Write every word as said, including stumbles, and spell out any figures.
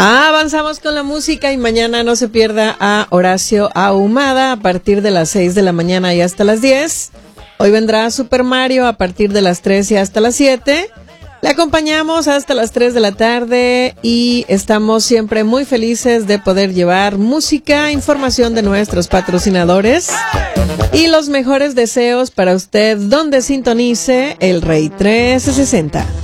Avanzamos con la música y mañana no se pierda a Horacio Ahumada a partir de las seis de la mañana y hasta las diez. Hoy vendrá Super Mario a partir de las tres y hasta las siete. Le acompañamos hasta las tres de la tarde y estamos siempre muy felices de poder llevar música, información de nuestros patrocinadores y los mejores deseos para usted donde sintonice el Rey trescientos sesenta.